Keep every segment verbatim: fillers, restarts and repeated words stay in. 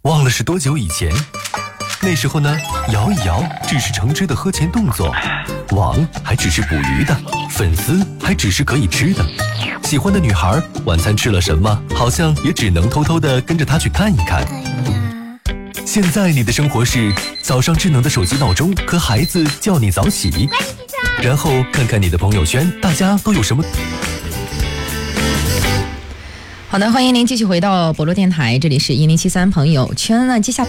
忘了是多久以前？那时候呢，摇一摇只是橙汁的喝前动作，网还只是捕鱼的，粉丝还只是可以吃的。喜欢的女孩晚餐吃了什么，好像也只能偷偷的跟着她去看一看。现在你的生活是早上智能的手机闹钟和孩子叫你早起，然后看看你的朋友圈，大家都有什么。 好的，欢迎您继续回到博洛电台，这里是一零七三朋友圈。那接下来。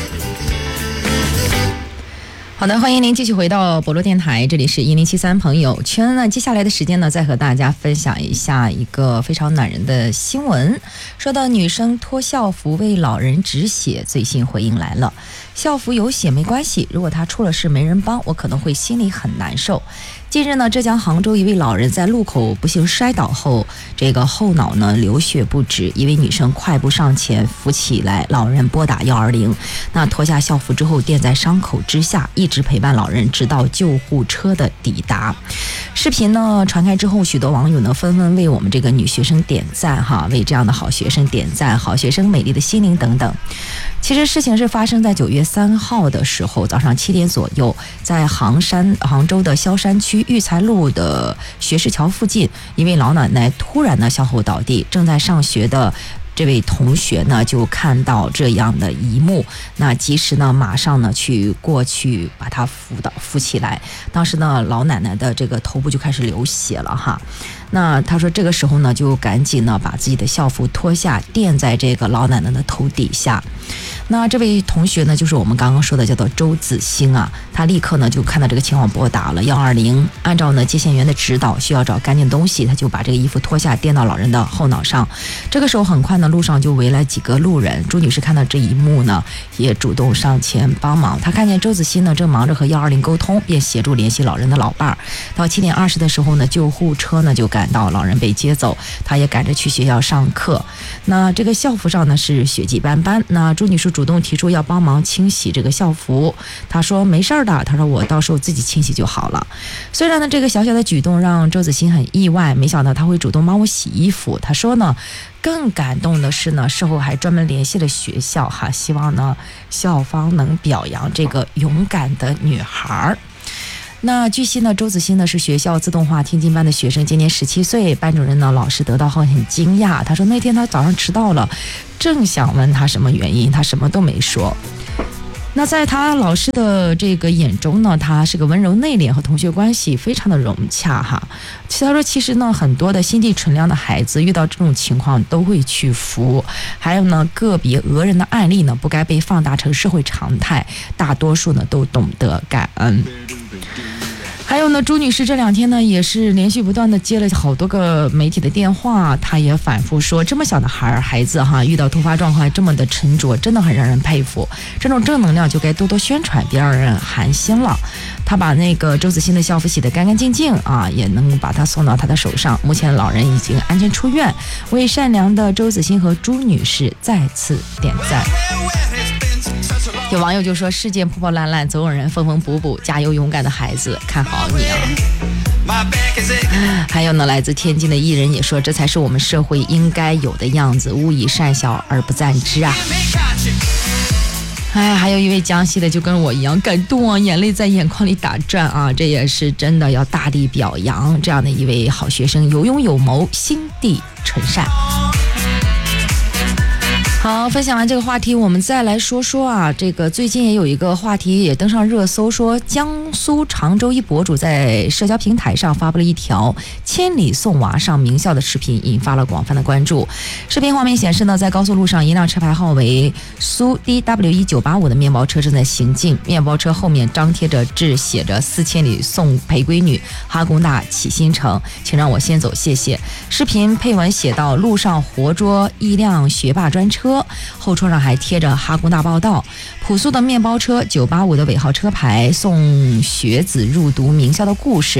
好的，欢迎您继续回到博洛电台，这里是一零七三朋友圈。那接下来的时间呢，再和大家分享一下一个非常暖人的新闻。说到女生脱校服为老人止血，最新回应来了。校服有血没关系，如果他出了事没人帮，我可能会心里很难受。近日呢，浙江杭州一位老人在路口不幸摔倒后，这个后脑呢流血不止，一位女生快步上前扶起来，老人拨打一二零，那脱下校服之后垫在伤口之下，一直陪伴老人直到救护车的抵达。视频呢传开之后，许多网友呢纷纷为我们这个女学生点赞哈，为这样的好学生点赞，好学生美丽的心灵等等。其实事情是发生在九月三号的时候，早上七点左右，在杭山杭州的萧山区育才路的学士桥附近，一位老奶奶突然的向后倒地，正在上学的这位同学呢就看到这样的一幕，那及时呢马上呢去过去把她扶倒扶起来。当时呢老奶奶的这个头部就开始流血了哈。那他说这个时候呢就赶紧呢把自己的校服脱下垫在这个老奶奶的头底下。那这位同学呢就是我们刚刚说的叫做周子星啊，他立刻呢就看到这个情况拨打了一二零，按照呢接线员的指导，需要找干净东西，他就把这个衣服脱下垫到老人的后脑上。这个时候很快呢路上就围来几个路人，朱女士看到这一幕呢也主动上前帮忙。她看见周子星呢正忙着和一二零沟通，便协助联系老人的老伴儿。到七点二十的时候呢，救护车呢就赶到，老人被接走，他也赶着去学校上课。那这个校服上呢是血迹斑斑，那朱女士主动提出要帮忙清洗这个校服，她说没事的，她说我到时候自己清洗就好了。虽然呢这个小小的举动让周子欣很意外，没想到他会主动帮我洗衣服。她说呢更感动的是呢，事后还专门联系了学校哈，希望呢校方能表扬这个勇敢的女孩。那据悉呢，周子欣呢是学校自动化听经班的学生，今年十七岁。班主任呢老师得到后很惊讶，他说那天他早上迟到了，正想问他什么原因，他什么都没说。那在他老师的这个眼中呢，他是个温柔内敛，和同学关系非常的融洽哈。他说其实呢很多的心地纯良的孩子遇到这种情况都会去扶，还有呢个别讹人的案例呢不该被放大成社会常态，大多数呢都懂得感恩。还有呢，朱女士这两天呢也是连续不断的接了好多个媒体的电话，她也反复说这么小的孩孩子哈，遇到突发状况还这么的沉着，真的很让人佩服。这种正能量就该多多宣传，别让人寒心了。她把那个周子欣的校服洗得干干净净啊，也能把她送到她的手上。目前老人已经安全出院，为善良的周子欣和朱女士再次点赞。有网友就说世界破破烂烂总有人缝缝补补，加油勇敢的孩子，看好你啊。还有呢，来自天津的艺人也说这才是我们社会应该有的样子，勿以善小而不赞之啊。哎，还有一位江西的就跟我一样感动啊，眼泪在眼眶里打转啊，这也是真的要大力表扬这样的一位好学生，有勇有谋，心地纯善。好，分享完这个话题，我们再来说说啊，这个最近也有一个话题也登上热搜，说江苏常州一博主在社交平台上发布了一条千里送娃上名校的视频，引发了广泛的关注。视频画面显示呢，在高速路上，一辆车牌号为苏 D W 一九八五的面包车正在行进，面包车后面张贴着字写着四千里送陪闺女，哈工大启新城，请让我先走谢谢。视频配文写道，路上活捉一辆学霸专车，后窗上还贴着哈工大报道，朴素的面包车九八五的尾号车牌，送学子入读名校的故事，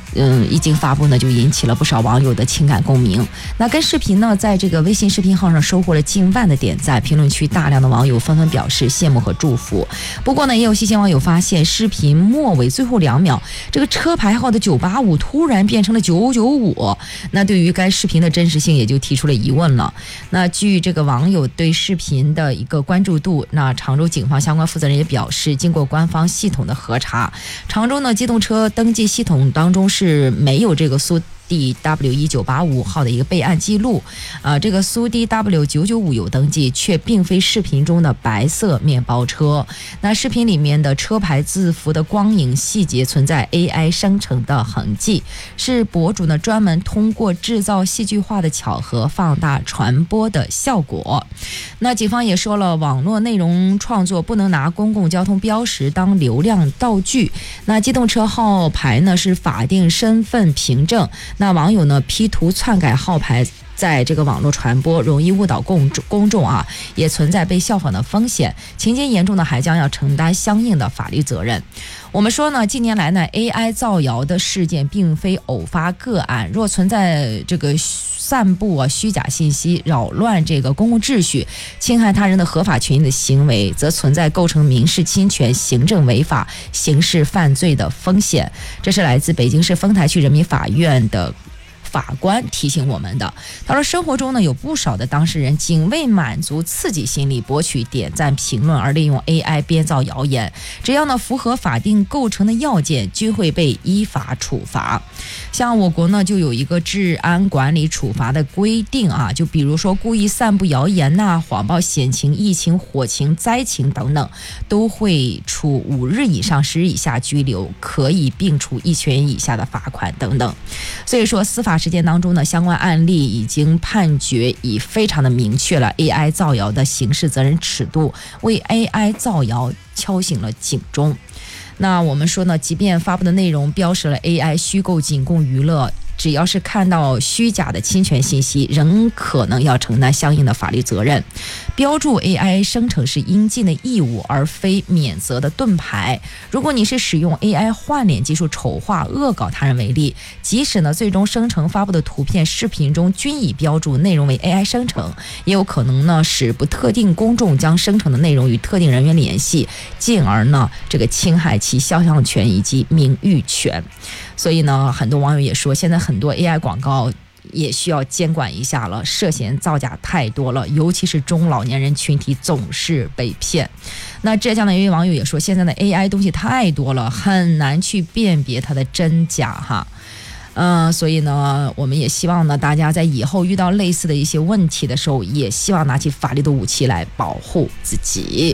嗯，一经发布呢，就引起了不少网友的情感共鸣。那跟视频呢，在这个微信视频号上收获了近万的点赞，评论区大量的网友纷纷表示羡慕和祝福。不过呢，也有细心网友发现，视频末尾最后两秒，这个车牌号的九八五突然变成了九九五，那对于该视频的真实性也就提出了疑问了。那据这个网友对视频的一个关注度，那常州警方相关负责人也表示，经过官方系统的核查，常州呢机动车登记系统当中是没有这个苏D W 一九八五号的一个备案记录，啊、呃，这个苏 D W 九九五有登记，却并非视频中的白色面包车。那视频里面的车牌字符的光影细节存在 A I 生成的痕迹，是博主呢专门通过制造戏剧化的巧合放大传播的效果。那警方也说了，网络内容创作不能拿公共交通标识当流量道具。那机动车号牌呢是法定身份凭证。那网友呢 P 图篡改号牌，在这个网络传播，容易误导公众公众啊，也存在被效仿的风险，情节严重的还将要承担相应的法律责任。我们说呢，近年来呢 A I 造谣的事件并非偶发个案，若存在这个散布啊虚假信息，扰乱这个公共秩序，侵害他人的合法权益的行为，则存在构成民事侵权、行政违法、刑事犯罪的风险。这是来自北京市丰台区人民法院的法官提醒我们的。他说，生活中呢有不少的当事人仅为满足刺激心理、博取点赞评论而利用 A I 编造谣言，只要呢符合法定构成的要件，均会被依法处罚。像我国呢就有一个治安管理处罚的规定啊，就比如说故意散布谣言呐、啊、谎报险情、疫情、火情、灾情等等，都会处五日以上十日以下拘留，可以并处一千元以下的罚款等等。所以说司法实践当中呢，相关案例已经判决已非常的明确了 A I 造谣的刑事责任尺度，为 A I 造谣敲醒了警钟。那我们说呢，即便发布的内容标识了 A I 虚构仅供娱乐，只要是看到虚假的侵权信息，仍可能要承担相应的法律责任。标注 A I 生成是应尽的义务，而非免责的盾牌。如果你是使用 A I 换脸技术丑化、恶搞他人为例，即使呢最终生成发布的图片、视频中均已标注内容为 A I 生成，也有可能呢使不特定公众将生成的内容与特定人员联系，进而呢这个侵害其肖像权以及名誉权。所以呢，很多网友也说，现在很多 A I 广告也需要监管一下了，涉嫌造假太多了，尤其是中老年人群体总是被骗。那浙江的一位网友也说，现在的 A I 东西太多了，很难去辨别它的真假哈。嗯、呃，所以呢，我们也希望呢，大家在以后遇到类似的一些问题的时候，也希望拿起法律的武器来保护自己。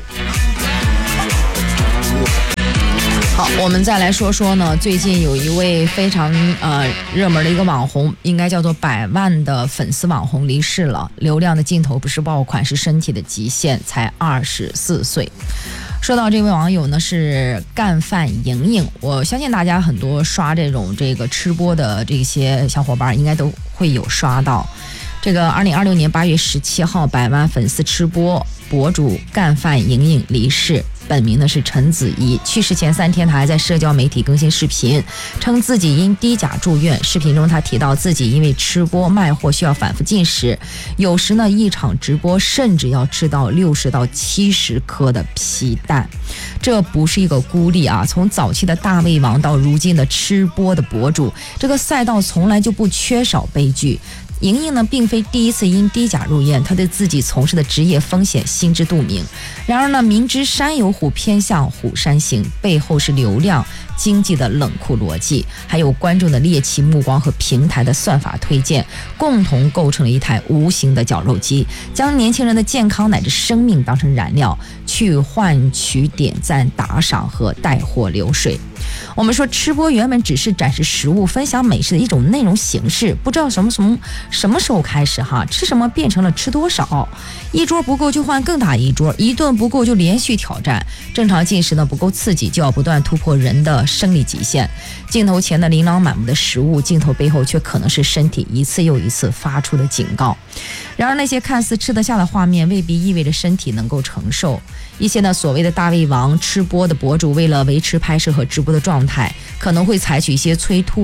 好，我们再来说说呢，最近有一位非常呃热门的一个网红，应该叫做百万的粉丝网红离世了。流量的尽头不是爆款，是身体的极限，才二十四岁。说到这位网友呢，是干饭莹莹，我相信大家很多刷这种这个吃播的这些小伙伴应该都会有刷到。这个二零二六年八月十七号，百万粉丝吃播博主干饭莹莹离世。本名呢是陈子怡，去世前三天，他还在社交媒体更新视频，称自己因低钾住院。视频中他提到自己因为吃播卖货需要反复进食，有时呢一场直播甚至要吃到六十到七十颗的皮蛋。这不是一个孤立啊，从早期的大胃王到如今的吃播的博主，这个赛道从来就不缺少悲剧。莹莹呢，并非第一次因低钾入院，她对自己从事的职业风险心知肚明。然而呢，明知山有虎，偏向虎山行，背后是流量经济的冷酷逻辑，还有观众的猎奇目光和平台的算法推荐，共同构成了一台无形的绞肉机，将年轻人的健康乃至生命当成燃料，去换取点赞、打赏和带货流水。我们说吃播原本只是展示食物、分享美食的一种内容形式，不知道什么从什么时候开始哈，吃什么变成了吃多少，一桌不够就换更大一桌，一顿不够就连续挑战，正常进食呢不够刺激，就要不断突破人的生理极限。镜头前的琳琅满目的食物，镜头背后却可能是身体一次又一次发出的警告。然而那些看似吃得下的画面，未必意味着身体能够承受。一些呢所谓的大胃王吃播的博主，为了维持拍摄和直播的状态，可能会采取一些催吐啊、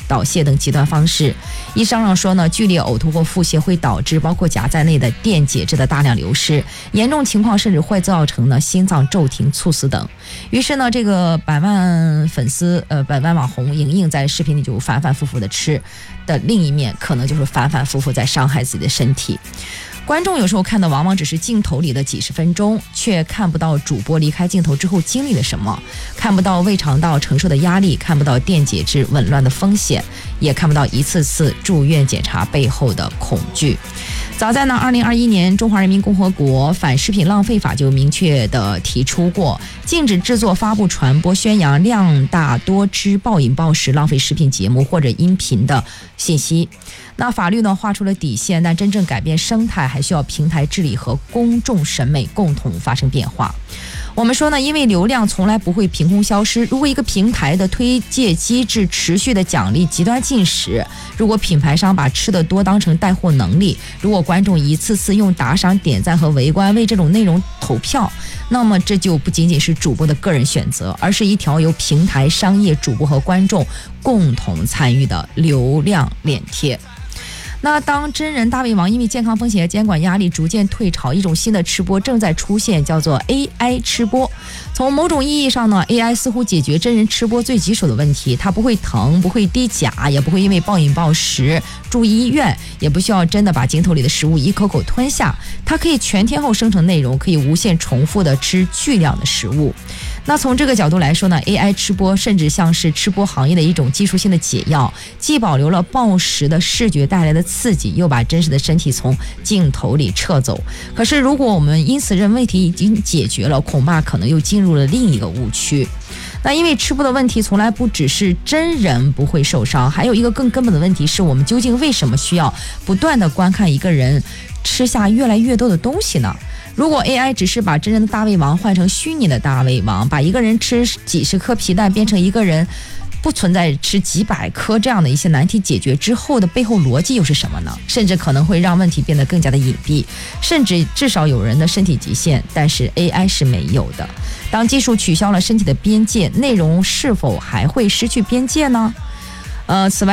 导泻等极端方式。医生上说呢，剧烈呕吐或腹泻会导致包括钾在内的电解质的大量流失，严重情况甚至会造成呢心脏骤停、猝死等。于是呢，这个百万粉丝呃百万网红莹莹在视频里就反反复复的吃的另一面，可能就是反反复复在伤害自己的身体。观众有时候看的往往只是镜头里的几十分钟，却看不到主播离开镜头之后经历了什么，看不到胃肠道承受的压力，看不到电解质紊乱的风险，也看不到一次次住院检查背后的恐惧。早在呢二零二一年，中华人民共和国反食品浪费法就明确地提出过，禁止制作、发布、传播、宣扬量大多汁、暴饮暴食、浪费食品节目或者音频的信息。那法律呢画出了底线，但真正改变生态还需要平台治理和公众审美共同发生变化。我们说呢，因为流量从来不会凭空消失，如果一个平台的推介机制持续的奖励极端进食，如果品牌商把吃的多当成带货能力，如果观众一次次用打赏、点赞和围观为这种内容投票，那么这就不仅仅是主播的个人选择，而是一条由平台、商业、主播和观众共同参与的流量链贴。那当真人大胃王因为健康风险和监管压力逐渐退潮，一种新的吃播正在出现，叫做 A I 吃播。从某种意义上呢 A I 似乎解决真人吃播最棘手的问题，它不会疼，不会低钾，也不会因为暴饮暴食住医院，也不需要真的把镜头里的食物一口口吞下，它可以全天候生成内容，可以无限重复的吃巨量的食物。那从这个角度来说呢 A I 吃播甚至像是吃播行业的一种技术性的解药，既保留了暴食的视觉带来的刺激，又把真实的身体从镜头里撤走。可是如果我们因此认为问题已经解决了，恐怕可能又进入了另一个误区。那因为吃播的问题从来不只是真人不会受伤，还有一个更根本的问题是，我们究竟为什么需要不断的观看一个人吃下越来越多的东西呢？如果 A I 只是把真人的大胃王换成虚拟的大胃王，把一个人吃几十颗皮蛋变成一个人不存在吃几百颗这样的一些难题解决之后的背后逻辑又是什么呢？甚至可能会让问题变得更加的隐蔽，甚至至少有人的身体极限，但是 A I 是没有的。当技术取消了身体的边界，内容是否还会失去边界呢？呃，此外